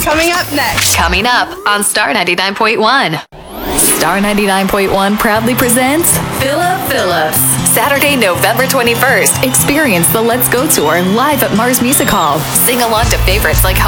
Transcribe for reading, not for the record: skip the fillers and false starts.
Coming up next. Coming up on Star 99.1. Star 99.1 proudly presents Philip Phillips. Saturday, November 21st. Experience the Let's Go Tour live at Mars Music Hall. Sing along to favorites like